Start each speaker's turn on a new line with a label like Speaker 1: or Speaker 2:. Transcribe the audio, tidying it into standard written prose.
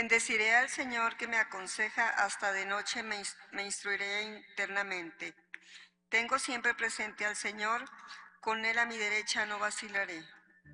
Speaker 1: Bendeciré al Señor que me aconseja, hasta de noche me instruiré internamente. Tengo siempre presente al Señor, con Él a mi derecha no vacilaré.